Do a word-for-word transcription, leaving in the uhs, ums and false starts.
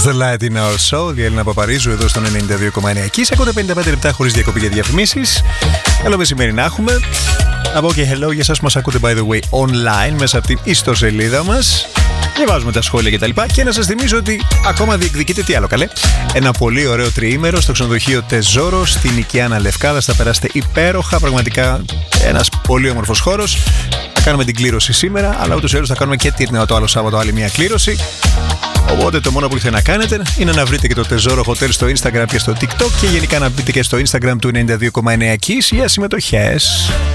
The Light in Our Soul, η Έλληνα Παπαρίζου εδώ στον ενενήντα δύο κόμμα εννέα. Εκεί ακούτε πενήντα πέντε λεπτά χωρίς διακοπή για διαφημίσεις. Καλό μεσημέρι να έχουμε. Να πω και hello για εσάς που μας ακούτε by the way online μέσα από την ιστοσελίδα μας. Διαβάζουμε τα σχόλια κτλ. Και, και να σας θυμίζω ότι ακόμα διεκδικείτε τι άλλο καλέ. Ένα πολύ ωραίο τριήμερο στο ξενοδοχείο Τεζόρο στην Οικιάνα Λευκάδας. Θα περάσετε υπέροχα. Πραγματικά ένας πολύ όμορφος χώρος. Θα κάνουμε την κλήρωση σήμερα, αλλά ούτως ή άλλως θα κάνουμε και τύρνεο το άλλο Σάββατο άλλη μια κλήρωση. Οπότε το μόνο που έχετε να κάνετε είναι να βρείτε και το Τεζόρο Hotel στο Instagram και στο TikTok και γενικά να μπείτε και στο Instagram του ενενήντα δύο κόμμα εννέα Kiss για συμμετοχές.